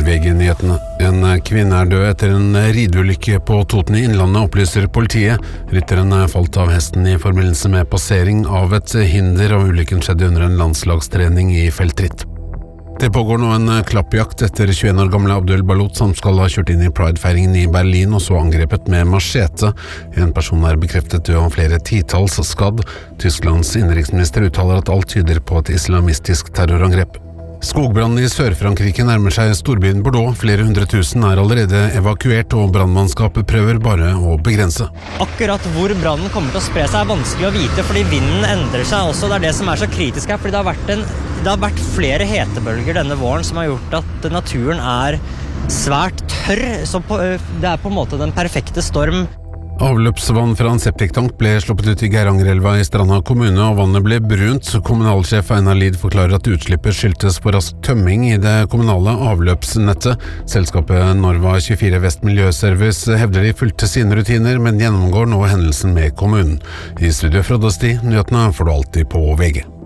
VG-nyhetene. En kvinne død etter en rideulykke på Toten i Innlandet, opplyser politiet. Rytteren falt av hesten i forbindelse med passering av et hinder, og ulykken skjedde under en landslagstrening i feltritt. Det pågår nå en klappjakt etter 21 år gamle Abdul Balot, som skal ha kjørt inn i Pride-feiringen i Berlin og så angrepet med machete. En person bekreftet død og flere titalls skadd. Tysklands innenriksminister uttaler at alt tyder på et islamistisk terrorangrep. Skogbrannen i Sør-Frankrike nærmer seg storbyen Bordeaux. Flere 100 000 allerede evakuert, og brannmannskapet prøver bare å begrense. Akkurat hvor brannen kommer til å spre seg vanskelig å vite, fordi vinden endrer seg også. Det det som så kritisk her, fordi det har vært flere hetebølger denne våren som har gjort at naturen svært tørr. Så det på en måte den perfekte storm. Avløpsvann fra en septiktank ble sluppet ut i Geirangerelva i Stranda kommune, og vannet ble brunt. Kommunalsjef Einar Lid forklarer at utslippet skyldtes på rask tømming i det kommunale avløpsnettet. Selskapet Norva 24 Vest Miljøservice hevder de fulgte sine rutiner, men gjennomgår nå hendelsen med kommunen. I studio fra Sti, nyhetene får du alltid på VG.